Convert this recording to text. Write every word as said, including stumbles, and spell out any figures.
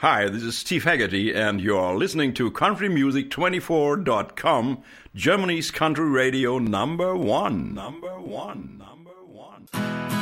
Hi, this is Steve Haggerty, and you're listening to country music twenty-four dot com, Germany's country radio number one. Number one. Number one.